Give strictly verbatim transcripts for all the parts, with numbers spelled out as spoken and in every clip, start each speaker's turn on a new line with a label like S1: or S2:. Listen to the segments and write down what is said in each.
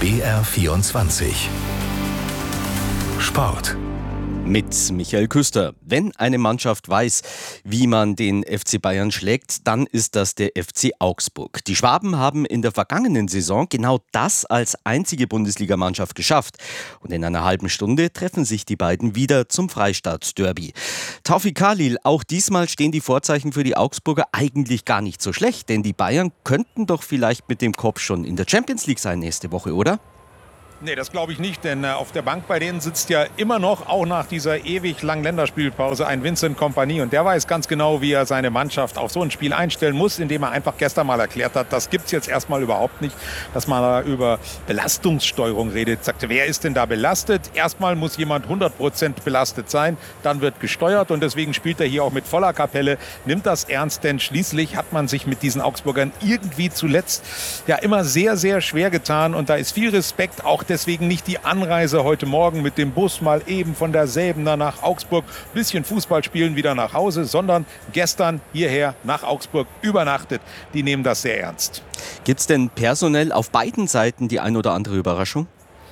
S1: B R vierundzwanzig Sport.
S2: Mit Michael Küster. Wenn eine Mannschaft weiß, wie man den F C Bayern schlägt, dann ist das der F C Augsburg. Die Schwaben haben in der vergangenen Saison genau das als einzige Bundesligamannschaft geschafft. Und in einer halben Stunde treffen sich die beiden wieder zum Freistaat-Derby. Taufik Khalil, auch diesmal stehen die Vorzeichen für die Augsburger eigentlich gar nicht so schlecht, denn die Bayern könnten doch vielleicht mit dem Kopf schon in der Champions League sein nächste Woche, oder?
S3: Nee, das glaube ich nicht, denn äh, auf der Bank bei denen sitzt ja immer noch, auch nach dieser ewig langen Länderspielpause, ein Vincent Kompany. Und der weiß ganz genau, wie er seine Mannschaft auf so ein Spiel einstellen muss, indem er einfach gestern mal erklärt hat, das gibt es jetzt erstmal überhaupt nicht, dass man da über Belastungssteuerung redet. Sagte, wer ist denn da belastet? Erstmal muss jemand hundert Prozent belastet sein, dann wird gesteuert und deswegen spielt er hier auch mit voller Kapelle, nimmt das ernst, denn schließlich hat man sich mit diesen Augsburgern irgendwie zuletzt ja immer sehr, sehr schwer getan und da ist viel Respekt, auch deswegen nicht die Anreise heute Morgen mit dem Bus mal eben von der Säbener nach Augsburg, bisschen Fußball spielen, wieder nach Hause, sondern gestern hierher nach Augsburg übernachtet. Die nehmen das sehr ernst.
S2: Gibt es denn personell auf beiden Seiten die ein oder andere Überraschung?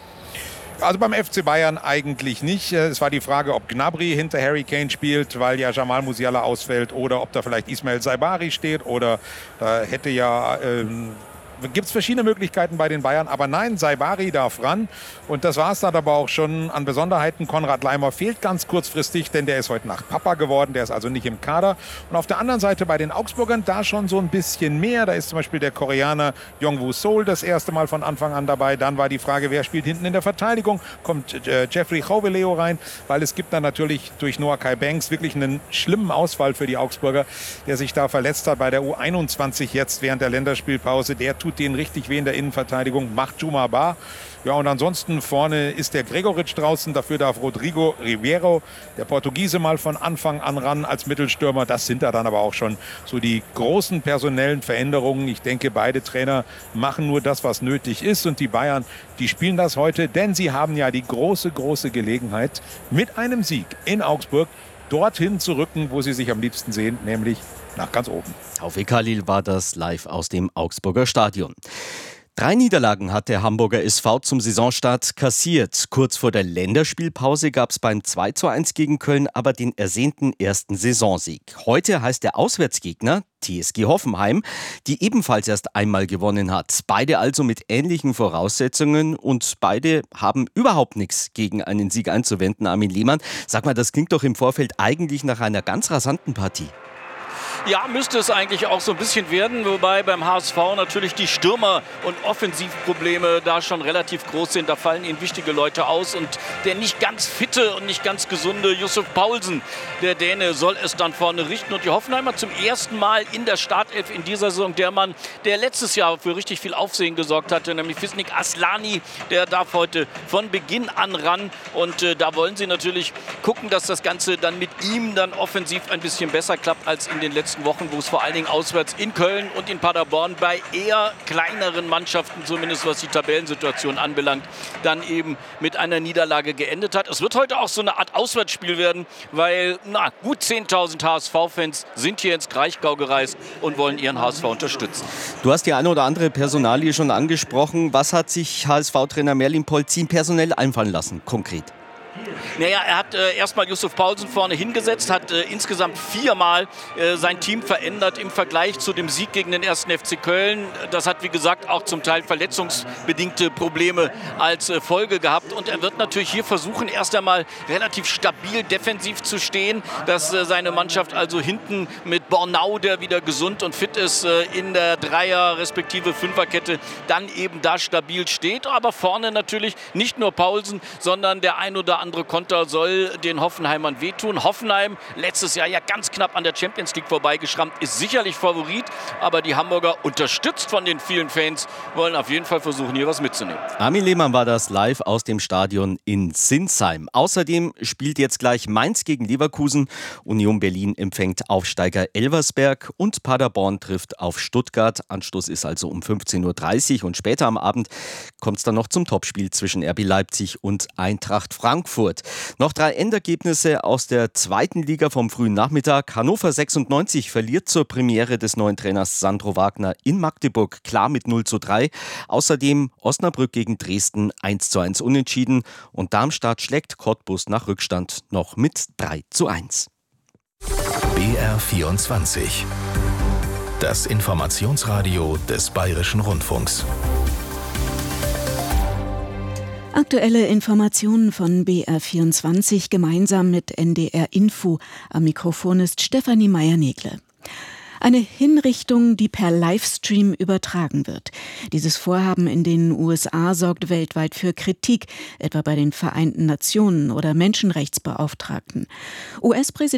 S3: Also beim F C Bayern eigentlich nicht. Es war die Frage, ob Gnabry hinter Harry Kane spielt, weil ja Jamal Musiala ausfällt, oder ob da vielleicht Ismail Saibari steht, oder da hätte ja... Ähm, gibt es verschiedene Möglichkeiten bei den Bayern, aber nein, Saibari darf ran und das war es dann aber auch schon an Besonderheiten. Konrad Laimer fehlt ganz kurzfristig, denn der ist heute Nacht Papa geworden, der ist also nicht im Kader. Und auf der anderen Seite bei den Augsburgern da schon so ein bisschen mehr, da ist zum Beispiel der Koreaner Jongwoo Sol das erste Mal von Anfang an dabei. Dann war die Frage, wer spielt hinten in der Verteidigung, kommt äh, Jeffrey Choveleo rein, weil es gibt dann natürlich durch Noah Kai Banks wirklich einen schlimmen Ausfall für die Augsburger, der sich da verletzt hat bei der U einundzwanzig jetzt während der Länderspielpause, der tut denen richtig weh in der Innenverteidigung, macht Juma Ba. Ja, und ansonsten vorne ist der Gregoritsch draußen, dafür darf Rodrigo Ribeiro, der Portugiese, mal von Anfang an ran als Mittelstürmer. Das sind da dann aber auch schon so die großen personellen Veränderungen. Ich denke, beide Trainer machen nur das, was nötig ist und die Bayern, die spielen das heute, denn sie haben ja die große, große Gelegenheit, mit einem Sieg in Augsburg dorthin zu rücken, wo sie sich am liebsten sehen, nämlich nach ganz oben.
S2: Taufik Khalil war das live aus dem Augsburger Stadion. Drei Niederlagen hat der Hamburger S V zum Saisonstart kassiert. Kurz vor der Länderspielpause gab es beim zwei zu eins gegen Köln aber den ersehnten ersten Saisonsieg. Heute heißt der Auswärtsgegner T S G Hoffenheim, die ebenfalls erst einmal gewonnen hat. Beide also mit ähnlichen Voraussetzungen und beide haben überhaupt nichts gegen einen Sieg einzuwenden. Armin Lehmann, sag mal, das klingt doch im Vorfeld eigentlich nach einer ganz rasanten Partie.
S4: Ja, müsste es eigentlich auch so ein bisschen werden, wobei beim H S V natürlich die Stürmer- und Offensivprobleme da schon relativ groß sind. Da fallen ihnen wichtige Leute aus und der nicht ganz fitte und nicht ganz gesunde Yusuf Poulsen, der Däne, soll es dann vorne richten. Und die Hoffenheimer zum ersten Mal in der Startelf in dieser Saison, der Mann, der letztes Jahr für richtig viel Aufsehen gesorgt hatte, nämlich Fisnik Aslani, der darf heute von Beginn an ran und äh, da wollen sie natürlich gucken, dass das Ganze dann mit ihm dann offensiv ein bisschen besser klappt als in den letzten Wochen, wo es vor allen Dingen auswärts in Köln und in Paderborn bei eher kleineren Mannschaften, zumindest was die Tabellensituation anbelangt, dann eben mit einer Niederlage geendet hat. Es wird heute auch so eine Art Auswärtsspiel werden, weil na, gut zehntausend H S V-Fans sind hier ins Kraichgau gereist und wollen ihren H S V unterstützen.
S2: Du hast die eine oder andere Personalie schon angesprochen. Was hat sich H S V-Trainer Merlin Polzin personell einfallen lassen, konkret?
S4: Naja, er hat äh, erstmal Yusuf Poulsen vorne hingesetzt, hat äh, insgesamt viermal äh, sein Team verändert im Vergleich zu dem Sieg gegen den ersten F C Köln. Das hat, wie gesagt, auch zum Teil verletzungsbedingte Probleme als äh, Folge gehabt. Und er wird natürlich hier versuchen, erst einmal relativ stabil defensiv zu stehen, dass äh, seine Mannschaft also hinten mit Bornau, der wieder gesund und fit ist, äh, in der Dreier- respektive Fünferkette dann eben da stabil steht. Aber vorne natürlich nicht nur Poulsen, sondern der ein oder andere Konter soll den Hoffenheimern wehtun. Hoffenheim, letztes Jahr ja ganz knapp an der Champions League vorbeigeschrammt, ist sicherlich Favorit, aber die Hamburger, unterstützt von den vielen Fans, wollen auf jeden Fall versuchen, hier was mitzunehmen.
S2: Armin Lehmann war das live aus dem Stadion in Sinsheim. Außerdem spielt jetzt gleich Mainz gegen Leverkusen, Union Berlin empfängt Aufsteiger Elversberg und Paderborn trifft auf Stuttgart. Anstoß ist also um fünfzehn Uhr dreißig und später am Abend kommt es dann noch zum Topspiel zwischen R B Leipzig und Eintracht Frankfurt. Frankfurt. Noch drei Endergebnisse aus der zweiten Liga vom frühen Nachmittag. Hannover sechsundneunzig verliert zur Premiere des neuen Trainers Sandro Wagner in Magdeburg klar mit null zu drei. Außerdem Osnabrück gegen Dresden eins zu eins unentschieden. Und Darmstadt schlägt Cottbus nach Rückstand noch mit drei zu eins.
S1: B R vierundzwanzig. Das Informationsradio des Bayerischen Rundfunks.
S5: Aktuelle Informationen von B R vierundzwanzig gemeinsam mit N D R Info. Am Mikrofon ist Stefanie Meier-Negle. Eine Hinrichtung, die per Livestream übertragen wird. Dieses Vorhaben in den U S A sorgt weltweit für Kritik, etwa bei den Vereinten Nationen oder Menschenrechtsbeauftragten. U S-Präsident